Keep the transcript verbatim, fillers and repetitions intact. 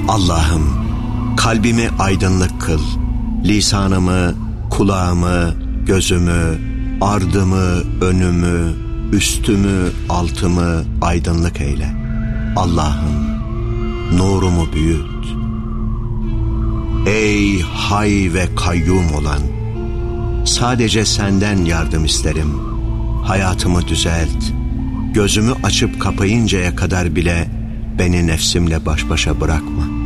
Allah'ım, kalbimi aydınlık kıl, lisanımı, kulağımı, gözümü, ardımı, önümü, üstümü, altımı aydınlık eyle. Allah'ım, nurumu büyüt. Ey hay ve kayyum olan, sadece senden yardım isterim. Hayatımı düzelt. Gözümü açıp kapayıncaya kadar bile beni nefsimle baş başa bırakma.